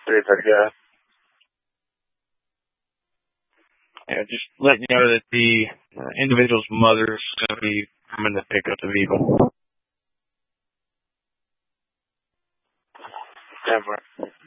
Great, yeah. Yeah, just letting you know that the individual's mother is going to be coming to pick up the vehicle. Denver.